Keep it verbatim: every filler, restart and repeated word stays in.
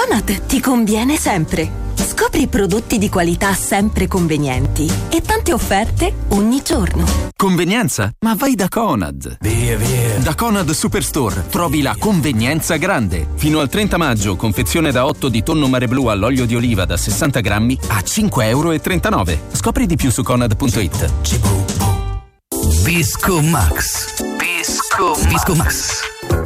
Conad ti conviene sempre. Scopri prodotti di qualità sempre convenienti e tante offerte ogni giorno. Convenienza? Ma vai da Conad. Via, via. Da Conad Superstore trovi la convenienza grande. Fino al trenta maggio, confezione da otto di tonno mare blu all'olio di oliva da sessanta grammi a cinque virgola trentanove euro. Scopri di più su conad punto it. Bisco Max. Bisco Max. Bisco Max.